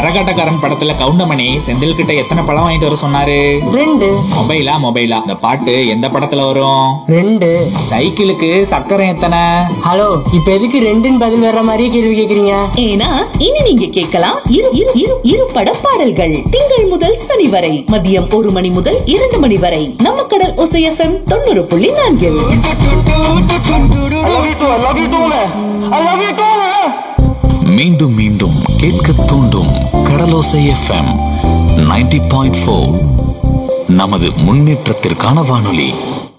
கரகாட்டக்காரன் படத்துல கவுண்டமணி செந்தில் கிட்ட எத்தனை பழம் வாங்கிட்டு வர சொன்னாரு? 2. மொபைலா இந்த பாட்டு எந்த படத்துல வரும்? 2. சைக்கிளுக்கு சக்கரம் எத்தனை? ஹலோ, இப்ப எதுக்கு 2ன்னு பதில் வர்ற மாதிரியே கேள்வி கேக்குறீங்க? ஏன்னா இனி நீங்க கேட்கலாம் இரு பட பாடல்கள். திங்கள் முதல் சனி வரை மதியம் 1 மணி முதல் 2 மணி வரை நம்ம கடல் ஒசை FM 90.4. மீண்டும் மீண்டும் கேட்க தூண்டும் கடலோசை FM 90.4. நமது முன்னேற்றத்திற்கான வானொலி.